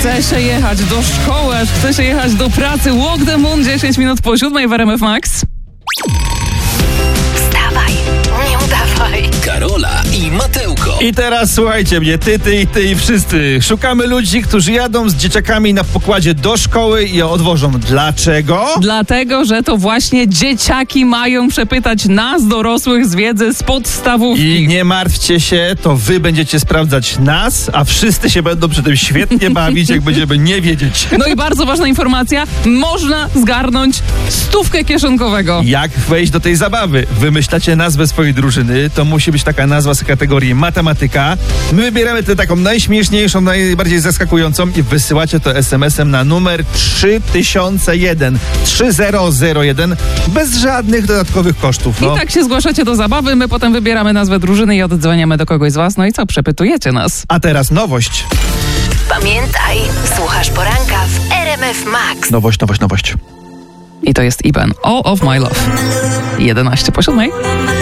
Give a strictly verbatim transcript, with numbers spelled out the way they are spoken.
chce się jechać do szkoły, chce się jechać do pracy. Walk the Moon, dziesięć minut po siódmej w R M F Max. Wstawaj, nie udawaj. Karola i Mateuko. I teraz słuchajcie mnie, ty, ty, ty i wszyscy. Szukamy ludzi, którzy jadą z dzieciakami na pokładzie do szkoły i je odwożą. Dlaczego? Dlatego, że to właśnie dzieciaki mają przepytać nas, dorosłych, z wiedzy z podstawówki. I nie martwcie się, to wy będziecie sprawdzać nas, a wszyscy się będą przy tym świetnie bawić, jak będziemy nie wiedzieć. No i bardzo ważna informacja, można zgarnąć stówkę kieszonkowego. Jak wejść do tej zabawy? Wymyślacie nazwę swojej drużyny, to musi być taka nazwa z kategorii matematyka. My wybieramy tę taką najśmieszniejszą, najbardziej zaskakującą i wysyłacie to es em esem na numer trzy tysiące jeden, trzy tysiące jeden, bez żadnych dodatkowych kosztów. No. I tak się zgłaszacie do zabawy, my potem wybieramy nazwę drużyny i oddzwaniamy do kogoś z was. No i co, przepytujecie nas. A teraz nowość. Pamiętaj, słuchasz poranka w R M F Max. Nowość, nowość, nowość. I to jest Iben, All of My Love. jedenaście po siódmej.